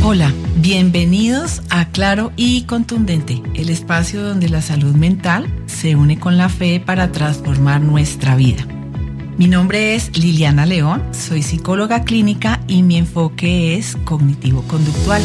Hola, bienvenidos a Claro y Contundente, el espacio donde la salud mental se une con la fe para transformar nuestra vida. Mi nombre es Liliana León, soy psicóloga clínica y mi enfoque es cognitivo-conductual.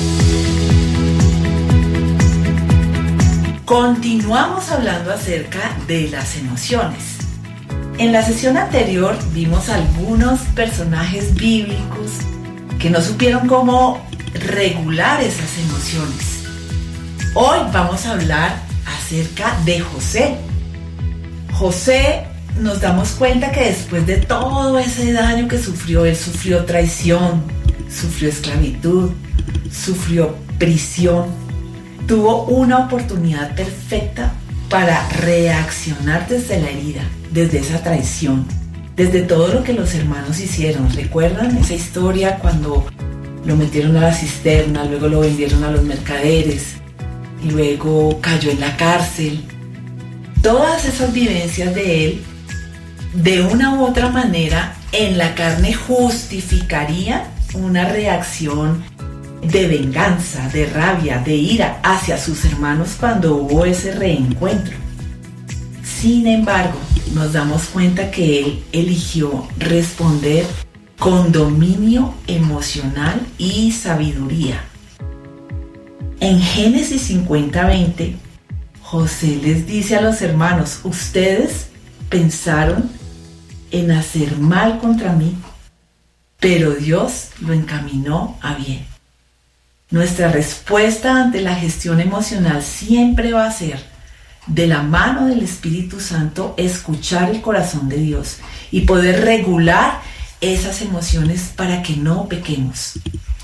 Continuamos hablando acerca de las emociones. En la sesión anterior vimos algunos personajes bíblicos que no supieron cómo regular esas emociones. Hoy vamos a hablar acerca de José. José, nos damos cuenta que después de todo ese daño que sufrió, él sufrió traición, sufrió esclavitud, sufrió prisión. Tuvo una oportunidad perfecta para reaccionar desde la herida, desde esa traición, desde todo lo que los hermanos hicieron. ¿Recuerdan esa historia cuando lo metieron a la cisterna, luego lo vendieron a los mercaderes, y luego cayó en la cárcel? Todas esas vivencias de él, de una u otra manera, en la carne justificarían una reacción de venganza, de rabia, de ira hacia sus hermanos cuando hubo ese reencuentro. Sin embargo, nos damos cuenta que él eligió responder con dominio emocional y sabiduría. En Génesis 50:20, José les dice a los hermanos: ustedes pensaron en hacer mal contra mí, pero Dios lo encaminó a bien. Nuestra respuesta ante la gestión emocional siempre va a ser, de la mano del Espíritu Santo, escuchar el corazón de Dios y poder regular esas emociones para que no pequemos.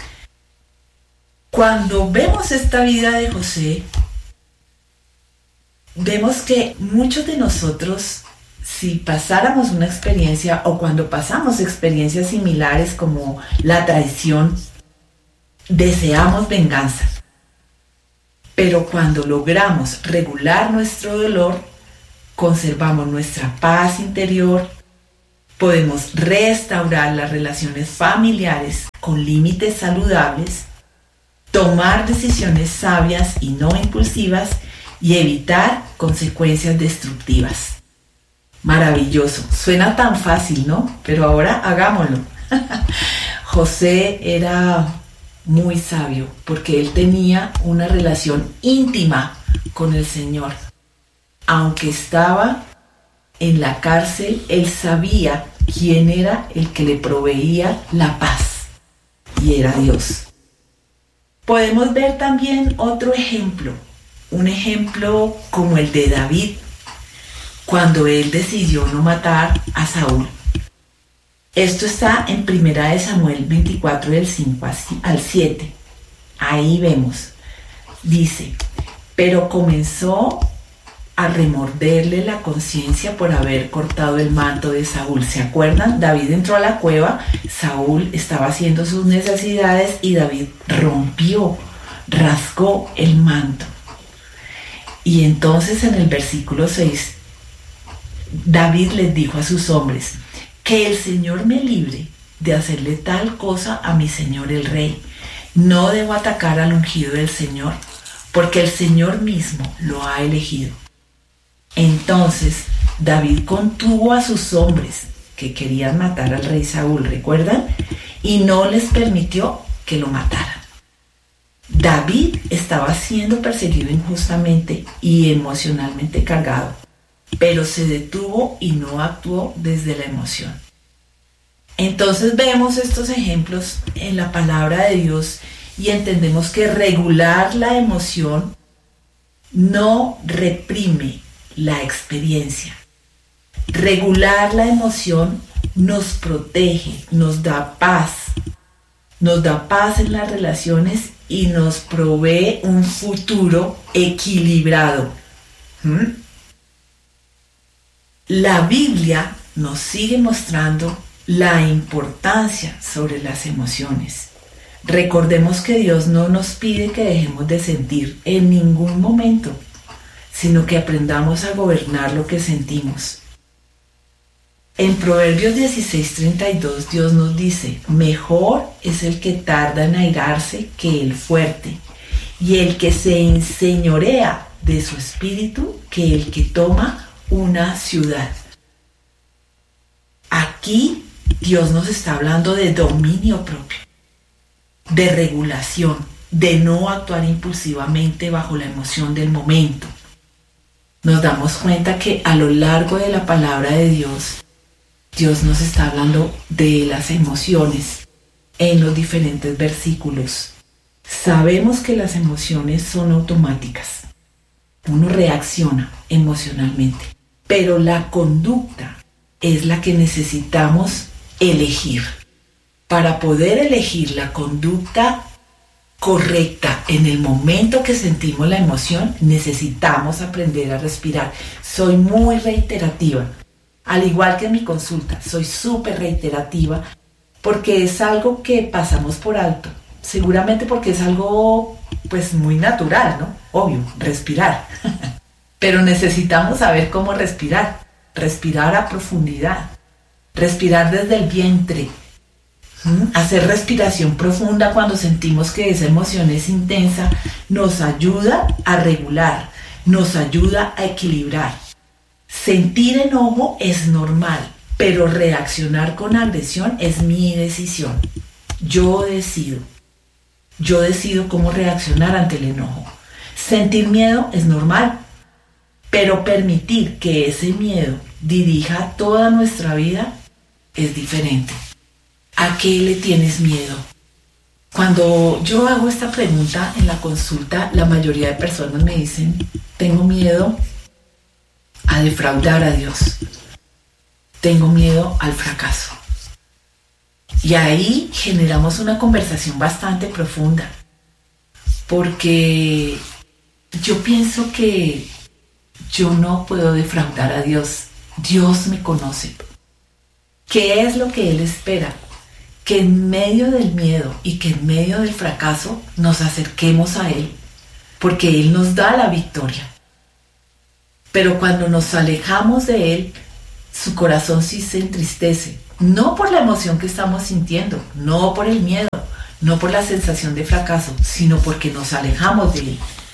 Cuando vemos esta vida de José, vemos que muchos de nosotros, si pasáramos una experiencia o cuando pasamos experiencias similares como la traición, deseamos venganza. Pero cuando logramos regular nuestro dolor, conservamos nuestra paz interior, podemos restaurar las relaciones familiares con límites saludables, tomar decisiones sabias y no impulsivas y evitar consecuencias destructivas. Maravilloso, suena tan fácil, ¿no? Pero ahora hagámoslo. José era muy sabio porque él tenía una relación íntima con el Señor. Aunque estaba en la cárcel, él sabía quién era el que le proveía la paz, y era Dios. Podemos ver también otro ejemplo, un ejemplo como el de David, cuando él decidió no matar a Saúl. Esto está en 1 Samuel 24, del 5 al 7. Ahí vemos, dice: pero comenzó a remorderle la conciencia por haber cortado el manto de Saúl. ¿Se acuerdan? David entró a la cueva, Saúl estaba haciendo sus necesidades y David rasgó el manto. Y entonces en el versículo 6, David les dijo a sus hombres: que el Señor me libre de hacerle tal cosa a mi señor el rey. No debo atacar al ungido del Señor, porque el Señor mismo lo ha elegido. Entonces David contuvo a sus hombres que querían matar al rey Saúl, ¿recuerdan? Y no les permitió que lo mataran. David estaba siendo perseguido injustamente y emocionalmente cargado, pero se detuvo y no actuó desde la emoción. Entonces vemos estos ejemplos en la palabra de Dios y entendemos que regular la emoción no reprime la experiencia. Regular la emoción nos protege, nos da paz en las relaciones y nos provee un futuro equilibrado. La Biblia nos sigue mostrando la importancia sobre las emociones. Recordemos que Dios no nos pide que dejemos de sentir en ningún momento, sino que aprendamos a gobernar lo que sentimos. En Proverbios 16:32 Dios nos dice: mejor es el que tarda en airarse que el fuerte, y el que se enseñorea de su espíritu que el que toma una ciudad. Aquí Dios nos está hablando de dominio propio, de regulación, de no actuar impulsivamente bajo la emoción del momento. Nos damos cuenta que a lo largo de la palabra de Dios, Dios nos está hablando de las emociones en los diferentes versículos. Sabemos que las emociones son automáticas. Uno reacciona emocionalmente, pero la conducta es la que necesitamos elegir. Para poder elegir la conducta correcta en el momento que sentimos la emoción, necesitamos aprender a respirar. Soy muy reiterativa. Al igual que en mi consulta, soy súper reiterativa porque es algo que pasamos por alto. Seguramente porque es algo pues muy natural, ¿no? Obvio, respirar. Pero necesitamos saber cómo respirar. Respirar a profundidad. Respirar desde el vientre. Hacer respiración profunda cuando sentimos que esa emoción es intensa nos ayuda a regular, nos ayuda a equilibrar. Sentir enojo es normal, pero reaccionar con agresión es mi decisión. Yo decido cómo reaccionar ante el enojo. Sentir miedo es normal, pero permitir que ese miedo dirija toda nuestra vida es diferente. ¿A qué le tienes miedo? Cuando yo hago esta pregunta en la consulta, la mayoría de personas me dicen: tengo miedo a defraudar a Dios. Tengo miedo al fracaso. Y ahí generamos una conversación bastante profunda, porque yo pienso que yo no puedo defraudar a Dios. Dios me conoce. ¿Qué es lo que Él espera? Que en medio del miedo y que en medio del fracaso nos acerquemos a Él, porque Él nos da la victoria. Pero cuando nos alejamos de Él, su corazón sí se entristece, no por la emoción que estamos sintiendo, no por el miedo, no por la sensación de fracaso, sino porque nos alejamos de Él.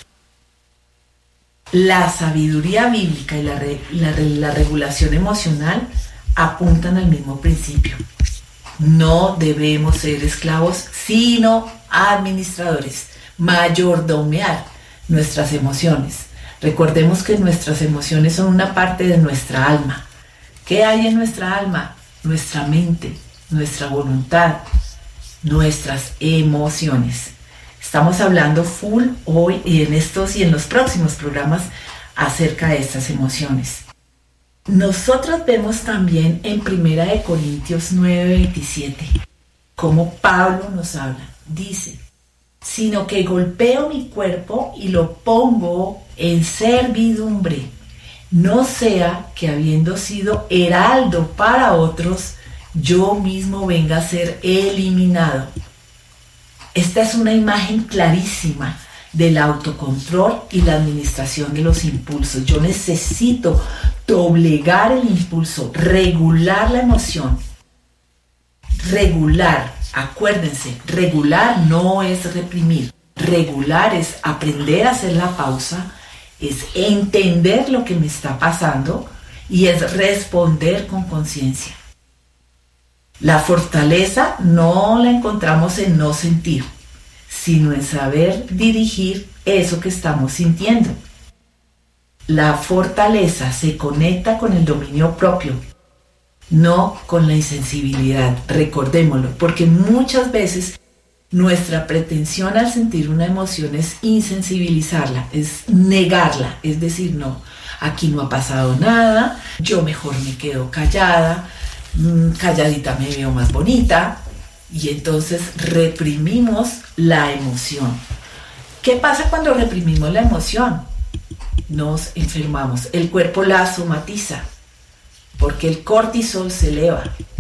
La sabiduría bíblica y la regulación emocional apuntan al mismo principio. No debemos ser esclavos, sino administradores, mayordomear nuestras emociones. Recordemos que nuestras emociones son una parte de nuestra alma. ¿Qué hay en nuestra alma? Nuestra mente, nuestra voluntad, nuestras emociones. Estamos hablando full hoy y en estos y en los próximos programas acerca de estas emociones. Nosotros vemos también en 1 Corintios 9:27 cómo Pablo nos habla. Dice: sino que golpeo mi cuerpo y lo pongo en servidumbre, no sea que habiendo sido heraldo para otros, yo mismo venga a ser eliminado. Esta es una imagen clarísima del autocontrol y la administración de los impulsos. Yo necesito doblegar el impulso, regular la emoción. Regular, acuérdense, regular no es reprimir. Regular es aprender a hacer la pausa, es entender lo que me está pasando y es responder con conciencia. La fortaleza no la encontramos en no sentir, sino en saber dirigir eso que estamos sintiendo. La fortaleza se conecta con el dominio propio, no con la insensibilidad. Recordémoslo, porque muchas veces nuestra pretensión al sentir una emoción es insensibilizarla, es negarla, es decir, no, aquí no ha pasado nada, yo mejor me quedo callada, calladita me veo más bonita, y entonces reprimimos la emoción. ¿Qué pasa cuando reprimimos la emoción? Nos enfermamos, el cuerpo la somatiza, porque el cortisol se eleva.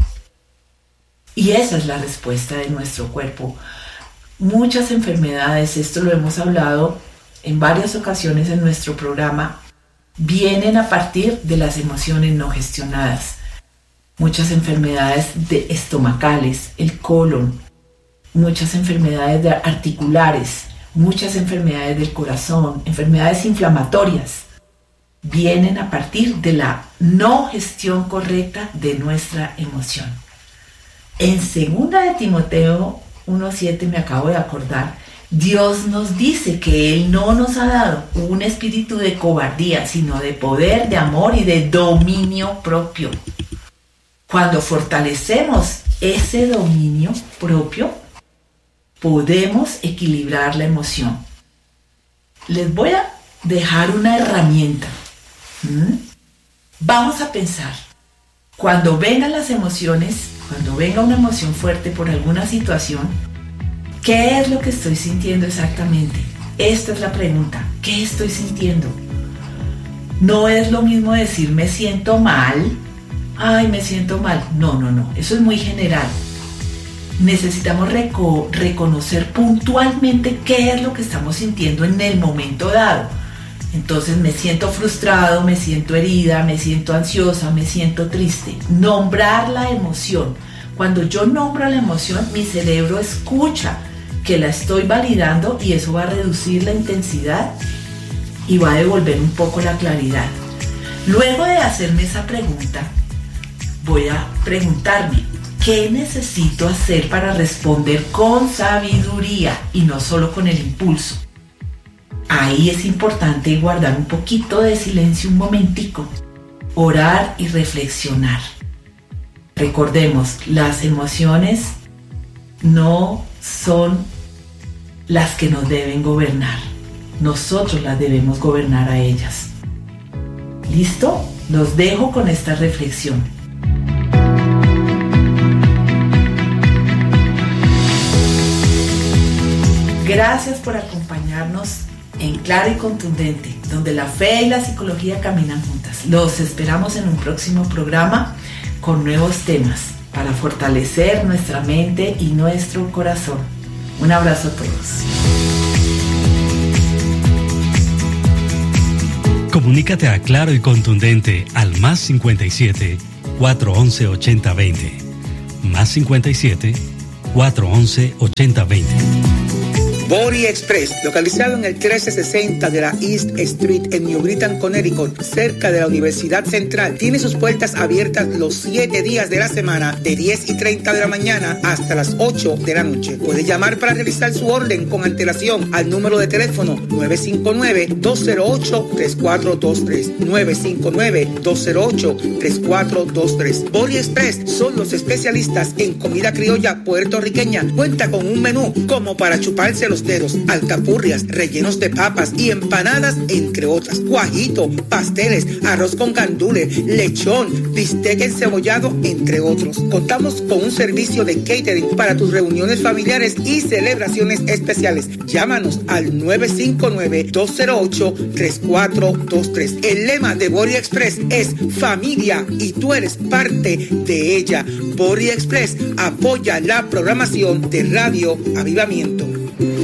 Y esa es la respuesta de nuestro cuerpo. Muchas enfermedades, esto lo hemos hablado en varias ocasiones en nuestro programa, vienen a partir de las emociones no gestionadas. muchas enfermedades estomacales, el colon, muchas enfermedades articulares, muchas enfermedades del corazón, enfermedades inflamatorias, vienen a partir de la no gestión correcta de nuestra emoción. En 2 de Timoteo 1:7 me acabo de acordar, Dios nos dice que Él no nos ha dado un espíritu de cobardía, sino de poder, de amor y de dominio propio. Cuando fortalecemos ese dominio propio, podemos equilibrar la emoción. Les voy a dejar una herramienta. Vamos a pensar, cuando vengan las emociones, cuando venga una emoción fuerte por alguna situación, ¿qué es lo que estoy sintiendo exactamente? Esta es la pregunta. ¿Qué estoy sintiendo? No es lo mismo decir me siento mal. Ay, me siento mal. No. Eso es muy general. Necesitamos reconocer puntualmente qué es lo que estamos sintiendo en el momento dado. Entonces me siento frustrado, me siento herida, me siento ansiosa, me siento triste. Nombrar la emoción. Cuando yo nombro la emoción, mi cerebro escucha que la estoy validando y eso va a reducir la intensidad y va a devolver un poco la claridad. Luego de hacerme esa pregunta, voy a preguntarme, ¿qué necesito hacer para responder con sabiduría y no solo con el impulso? Ahí es importante guardar un poquito de silencio, un momentico, orar y reflexionar. Recordemos, las emociones no son las que nos deben gobernar. Nosotros las debemos gobernar a ellas. ¿Listo? Los dejo con esta reflexión. Gracias por acompañarnos en Claro y Contundente, donde la fe y la psicología caminan juntas. Los esperamos en un próximo programa con nuevos temas para fortalecer nuestra mente y nuestro corazón. Un abrazo a todos. Comunícate a Claro y Contundente al +57 411 8020. +57 411 8020. Bori Express, localizado en el 1360 de la East Street en New Britain, Connecticut, cerca de la Universidad Central, tiene sus puertas abiertas los 7 días de la semana, de 10:30 de la mañana hasta las 8 de la noche. Puede llamar para realizar su orden con antelación al número de teléfono 959-208-3423. 959-208-3423. Bori Express son los especialistas en comida criolla puertorriqueña. Cuenta con un menú como para chuparse los dedos, alcapurrias, rellenos de papas y empanadas, entre otras. Guajito, pasteles, arroz con gandules, lechón, bistec encebollado, entre otros. Contamos con un servicio de catering para tus reuniones familiares y celebraciones especiales. Llámanos al 959-208-3423. El lema de Bori Express es familia y tú eres parte de ella. Bori Express apoya la programación de Radio Avivamiento.